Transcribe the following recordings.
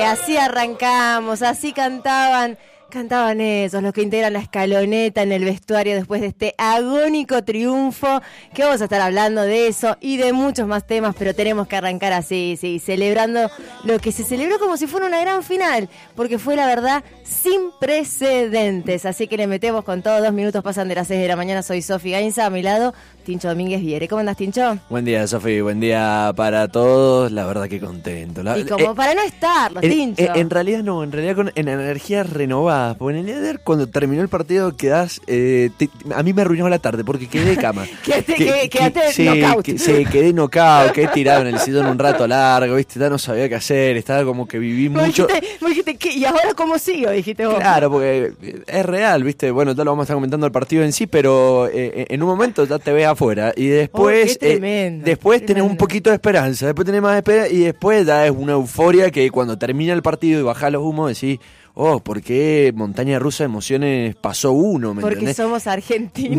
Así arrancamos, así cantaban esos, los que integran la escaloneta en el vestuario después de este agónico triunfo, que vamos a estar hablando de eso y de muchos más temas, pero tenemos que arrancar así, sí, celebrando lo que se celebró como si fuera una gran final, porque fue la verdad sin precedentes, así que le metemos con todo. 2 minutos pasan de las 6 de la mañana, soy Sofi Gainza, a mi lado Tincho Domínguez Viere. ¿Cómo andás, Tincho? Buen día, Sofi, buen día para todos, la verdad que contento. Y como para no estar, Tincho. En realidad no, en realidad en energías renovadas, porque en el día de ayer cuando terminó el partido quedás, a mí me arruinó la tarde porque quedé de cama. Quedaste knockout. Quedé knockout, quedé tirado en el sillón un rato largo, viste, ya no sabía qué hacer, estaba como que viví mucho. Me dijiste, ¿qué? ¿Y ahora cómo sigo? Dijiste vos. Claro, porque es real, viste, bueno, ya lo vamos a estar comentando el partido en sí, pero en un momento ya te ves afuera y después después tenés un poquito de esperanza, después tenés más esperanza y después ya es una euforia que cuando termina el partido y bajás los humos decís, ¿por qué montaña rusa de emociones pasó uno? ¿Me Porque entendés? Somos argentinos.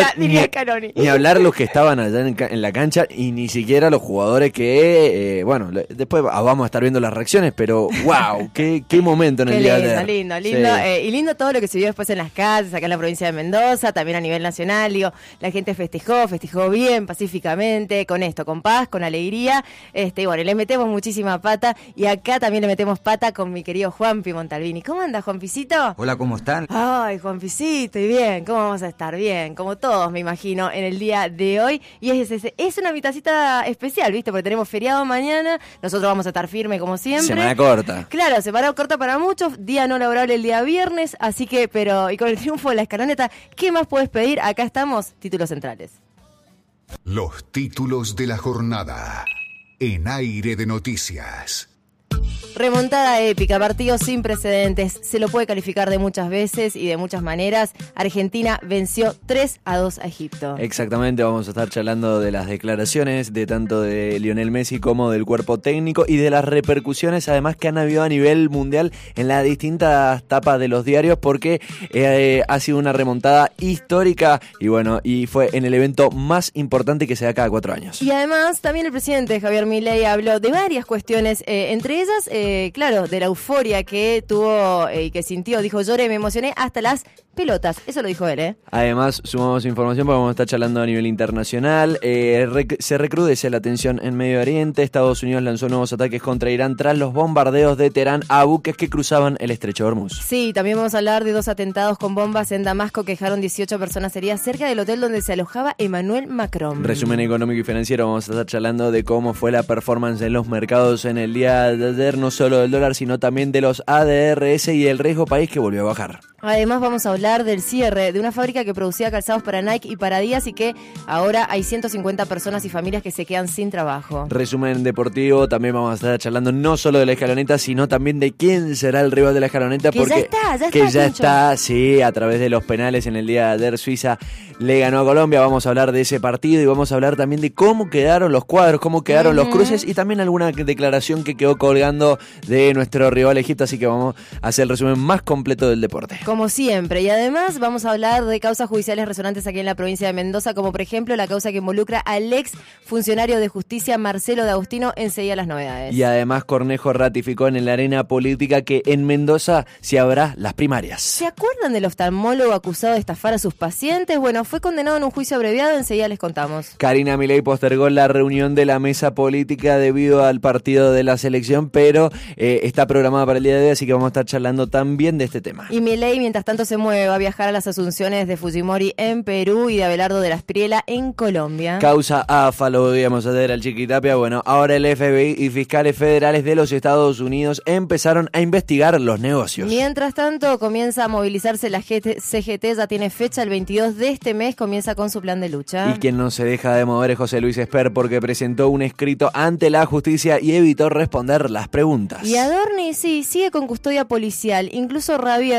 Ni hablar los que estaban allá en la cancha y ni siquiera los jugadores que, después vamos a estar viendo las reacciones, pero wow, qué momento en el día de ayer. Lindo. Sí. Y lindo todo lo que se vio después en las calles, acá en la provincia de Mendoza, también a nivel nacional, la gente festejó bien, pacíficamente, con esto, con paz, con alegría, y bueno, le metemos muchísima pata, y acá también le metemos pata con mi querido Juanpi Montalvini. ¿Cómo andas, Juanpicito? Hola, ¿cómo están? Ay, Juanpicito, y bien, ¿cómo vamos a estar? Bien, como todos, me imagino, en el día de hoy. Y es una mitacita especial, ¿viste? Porque tenemos feriado mañana, nosotros vamos a estar firmes como siempre. Semana corta. Claro, semana corta para muchos, día no laborable el día viernes, así que, y con el triunfo de la escaloneta, ¿qué más puedes pedir? Acá estamos, títulos centrales. Los títulos de la jornada en Aire de Noticias. Remontada épica, partido sin precedentes, se lo puede calificar de muchas veces y de muchas maneras. Argentina venció 3-2 a Egipto. Exactamente, vamos a estar charlando de las declaraciones de tanto de Lionel Messi como del cuerpo técnico y de las repercusiones además que han habido a nivel mundial en las distintas tapas de los diarios porque ha sido una remontada histórica y fue en el evento más importante que se da cada 4 años. Y además también el presidente Javier Milei habló de varias cuestiones, entre ellas de la euforia que tuvo y que sintió. Dijo, lloré, me emocioné hasta las pelotas. Eso lo dijo él, Además, sumamos información porque vamos a estar charlando a nivel internacional. Se recrudece la tensión en Medio Oriente. Estados Unidos lanzó nuevos ataques contra Irán tras los bombardeos de Teherán a buques que cruzaban el estrecho de Hormuz. Sí, también vamos a hablar de 2 atentados con bombas en Damasco que dejaron 18 personas heridas cerca del hotel donde se alojaba Emmanuel Macron. Resumen económico y financiero, vamos a estar charlando de cómo fue la performance en los mercados en el día de ayer, no solo del dólar, sino también de los ADRs y el riesgo país que volvió a bajar. Además vamos a hablar del cierre de una fábrica que producía calzados para Nike y para Adidas y que ahora hay 150 personas y familias que se quedan sin trabajo. Resumen deportivo, también vamos a estar charlando no solo de la escaloneta, sino también de quién será el rival de la escaloneta. Porque ya está, sí, a través de los penales en el día de ayer Suiza le ganó a Colombia. Vamos a hablar de ese partido y vamos a hablar también de cómo quedaron los cuadros, cómo quedaron los cruces y también alguna declaración que quedó colgando de nuestro rival Egipto, así que vamos a hacer el resumen más completo del deporte. Como siempre, y además vamos a hablar de causas judiciales resonantes aquí en la provincia de Mendoza, como por ejemplo la causa que involucra al ex funcionario de justicia Marcelo D'Agostino. Enseguida las novedades. Y además Cornejo ratificó en la arena política que en Mendoza se habrá las primarias. ¿Se acuerdan del oftalmólogo acusado de estafar a sus pacientes? Bueno, fue condenado en un juicio abreviado, enseguida les contamos. Karina Milei postergó la reunión de la mesa política debido al partido de la selección, pero está programada para el día de hoy, así que vamos a estar charlando también de este tema. Y Milei, mientras tanto, se mueve, va a viajar a las asunciones de Fujimori en Perú y de Abelardo de la Espriella en Colombia. Causa AFA, lo podíamos hacer al Chiquitapia. Bueno, ahora el FBI y fiscales federales de los Estados Unidos empezaron a investigar los negocios. Mientras tanto, comienza a movilizarse la CGT, ya tiene fecha, el 22 de este mes, comienza con su plan de lucha. Y quien no se deja de mover es José Luis Esper porque presentó un escrito ante la justicia y evitó responder las preguntas. Y Adorni, sí, sigue con custodia policial. Incluso Javier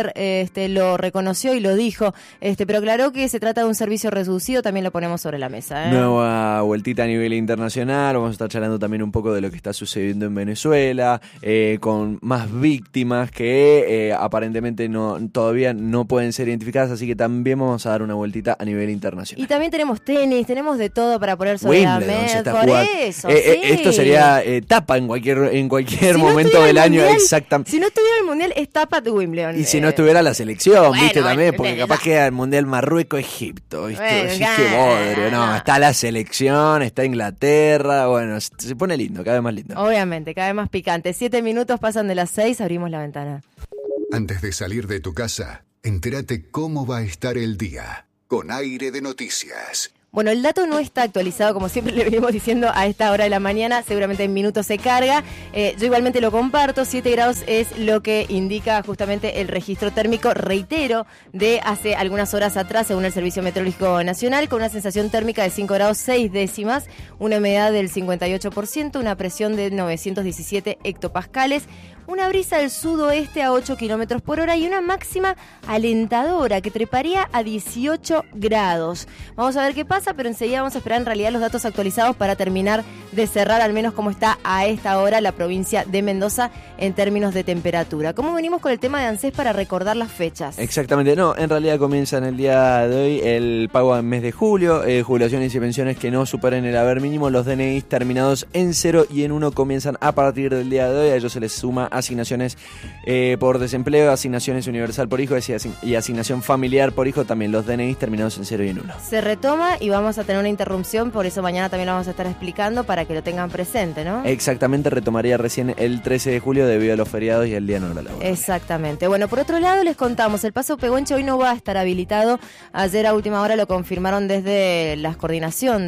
lo reconoció y lo dijo, pero aclaró que se trata de un servicio reducido, también lo ponemos sobre la mesa. Nueva vueltita a nivel internacional, vamos a estar charlando también un poco de lo que está sucediendo en Venezuela, con más víctimas que aparentemente todavía no pueden ser identificadas, así que también vamos a dar una vueltita a nivel internacional. Y también tenemos tenis, tenemos de todo para poner sobre la mesa. Por eso, sí. Esto sería tapa en cualquier momento del año, exactamente. Si no estuviera el Mundial, es tapa de Wimbledon. Y si no estuviera la selección, ¿viste? También, porque capaz queda el Mundial Marruecos-Egipto, ¿viste? Qué bodrio, no, está la selección, está Inglaterra, bueno, se pone lindo, cada vez más lindo. Obviamente, cada vez más picante. 7 minutos pasan de las 6, abrimos la ventana. Antes de salir de tu casa, entérate cómo va a estar el día, con Aire de Noticias. Bueno, el dato no está actualizado, como siempre le venimos diciendo a esta hora de la mañana, seguramente en minutos se carga. Yo igualmente lo comparto, 7 grados es lo que indica justamente el registro térmico, reitero, de hace algunas horas atrás, según el Servicio Meteorológico Nacional, con una sensación térmica de 5 grados 6 décimas, una humedad del 58%, una presión de 917 hectopascales, una brisa del sudoeste a 8 kilómetros por hora y una máxima alentadora que treparía a 18 grados. Vamos a ver qué pasa, pero enseguida vamos a esperar en realidad los datos actualizados para terminar de cerrar al menos cómo está a esta hora la provincia de Mendoza en términos de temperatura. ¿Cómo venimos con el tema de ANSES para recordar las fechas? Exactamente, no, en realidad comienza en el día de hoy el pago en mes de julio, jubilaciones y pensiones que no superen el haber mínimo, los DNIs terminados en 0 y en 1 comienzan a partir del día de hoy, a ellos se les suma asignaciones por desempleo, asignaciones universal por hijo y asignación familiar por hijo, también los DNIs terminados en 0 y en 1. Se retoma y vamos a tener una interrupción, por eso mañana también lo vamos a estar explicando para que lo tengan presente, ¿no? Exactamente, retomaría recién el 13 de julio debido a los feriados y el día no laboral. Exactamente. Bueno, por otro lado les contamos, el Paso Pehuenche hoy no va a estar habilitado. Ayer a última hora lo confirmaron desde la coordinación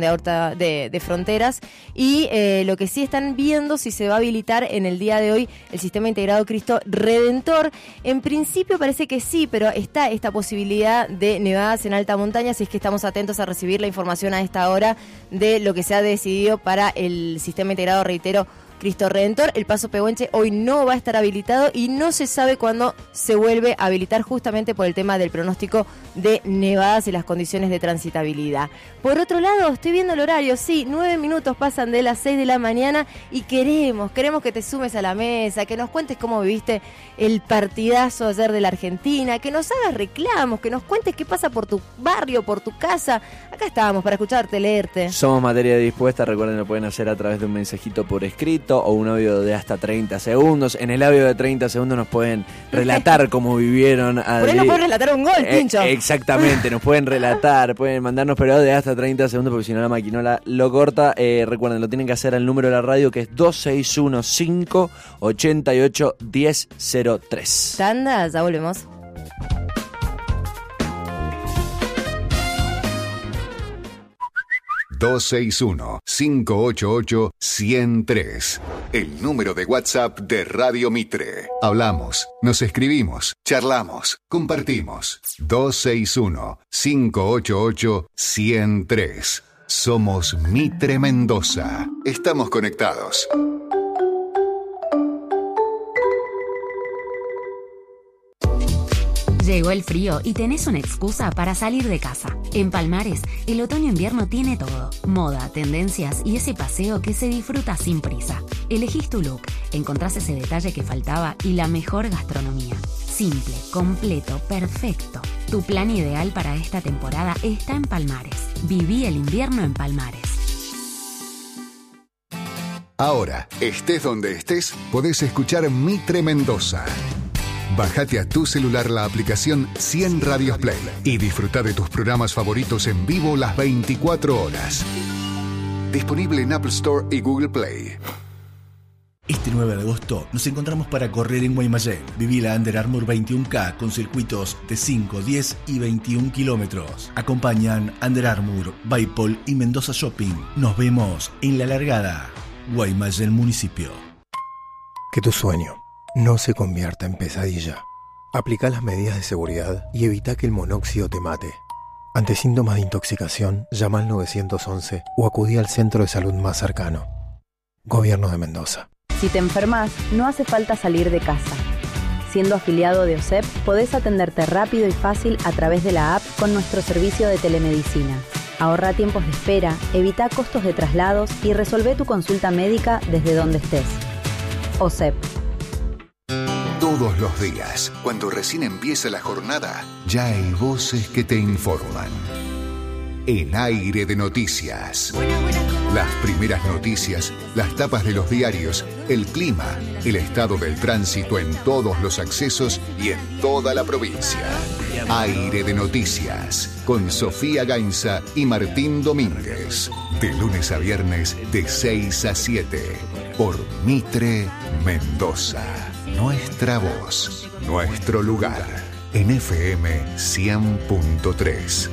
de fronteras y lo que sí están viendo si se va a habilitar en el día de hoy el sistema integrado Cristo Redentor. En principio parece que sí, pero está esta posibilidad de nevadas en alta montaña, así es que estamos atentos a recibir la información a esta hora de lo que se ha decidido para el sistema integrado, reitero, Cristo Redentor. El Paso Pehuenche hoy no va a estar habilitado y no se sabe cuándo se vuelve a habilitar, justamente por el tema del pronóstico de nevadas y las condiciones de transitabilidad. Por otro lado, estoy viendo el horario, sí, 9 minutos pasan de las 6 de la mañana y queremos que te sumes a la mesa, que nos cuentes cómo viviste el partidazo ayer de la Argentina, que nos hagas reclamos, que nos cuentes qué pasa por tu barrio, por tu casa. Acá estábamos para escucharte, leerte. Somos materia dispuesta, recuerden, lo pueden hacer a través de un mensajito por escrito o un audio de hasta 30 segundos. En el audio de 30 segundos nos pueden relatar cómo vivieron. Por ahí nos pueden relatar un gol, Pincho. Exactamente, nos pueden relatar, pueden mandarnos, pero de hasta 30 segundos, porque si no la maquinola lo corta. Recuerden, lo tienen que hacer al número de la radio, que es 2615-881003. Tanda, ya volvemos. ...261-588-1003... el número de WhatsApp de Radio Mitre. Hablamos, nos escribimos, charlamos, compartimos. 261-588-1003. Somos Mitre Mendoza. Estamos conectados. Llegó el frío y tenés una excusa para salir de casa. En Palmares, el otoño-invierno tiene todo. Moda, tendencias y ese paseo que se disfruta sin prisa. Elegís tu look, encontrás ese detalle que faltaba y la mejor gastronomía. Simple, completo, perfecto. Tu plan ideal para esta temporada está en Palmares. Viví el invierno en Palmares. Ahora, estés donde estés, podés escuchar Mitre Mendoza. Bájate a tu celular la aplicación 100 Radios Play y disfruta de tus programas favoritos en vivo las 24 horas. Disponible en Apple Store y Google Play. Este 9 de agosto nos encontramos para correr en Guaymallén. Viví la Under Armour 21K con circuitos de 5, 10 y 21 kilómetros. Acompañan Under Armour, Baipol y Mendoza Shopping. Nos vemos en la largada. Guaymallén Municipio. Que tu sueño no se convierta en pesadilla. Aplica las medidas de seguridad y evita que el monóxido te mate. Ante síntomas de intoxicación, llama al 911 o acudí al centro de salud más cercano. Gobierno de Mendoza. Si te enfermas, no hace falta salir de casa. Siendo afiliado de OSEP, podés atenderte rápido y fácil a través de la app con nuestro servicio de telemedicina. Ahorra tiempos de espera, evita costos de traslados y resolvé tu consulta médica desde donde estés. OSEP. Todos los días, cuando recién empieza la jornada, ya hay voces que te informan. El aire de noticias. Las primeras noticias, las tapas de los diarios, el clima, el estado del tránsito en todos los accesos y en toda la provincia. Aire de noticias, con Sofía Gainza y Martín Domínguez. De lunes a viernes, de 6 a 7, por Mitre Mendoza. Nuestra voz, nuestro lugar, en FM 100.3.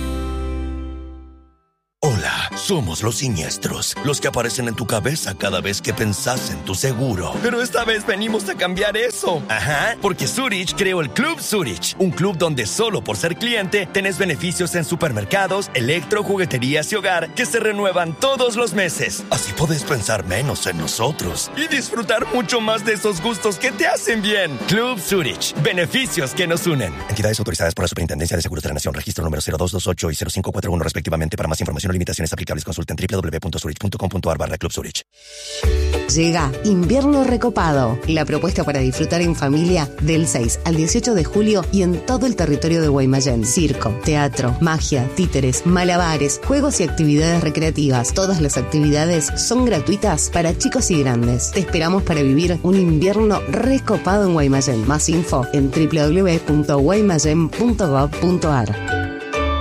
Hola, somos los siniestros, los que aparecen en tu cabeza cada vez que pensás en tu seguro. Pero esta vez venimos a cambiar eso. Ajá, porque Zurich creó el Club Zurich, un club donde solo por ser cliente tenés beneficios en supermercados, electro, jugueterías y hogar que se renuevan todos los meses. Así podés pensar menos en nosotros y disfrutar mucho más de esos gustos que te hacen bien. Club Zurich, beneficios que nos unen. Entidades autorizadas por la Superintendencia de Seguros de la Nación, registro número 0228 y 0541 respectivamente. Para más información o limitaciones aplicables, consulten www.zurich.com.ar/Club Zurich. Llega Invierno Recopado, la propuesta para disfrutar en familia del 6 al 18 de julio y en todo el territorio de Guaymallén. Circo, teatro, magia, títeres, malabares, juegos y actividades recreativas. Todas las actividades son gratuitas para chicos y grandes. Te esperamos para vivir un invierno recopado en Guaymallén. Más info en www.guaymallén.gov.ar.